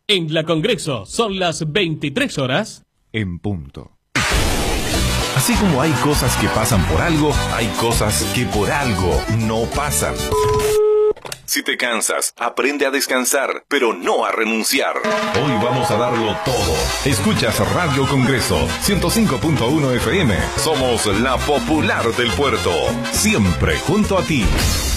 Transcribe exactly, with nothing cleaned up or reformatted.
En la Congreso son las veintitrés horas. En punto. Así como hay cosas que pasan por algo, hay cosas que por algo no pasan. Si te cansas, aprende a descansar, pero no a renunciar. Hoy vamos a darlo todo. Escuchas Radio Congreso, ciento cinco punto uno F M. Somos la popular del puerto. Siempre junto a ti.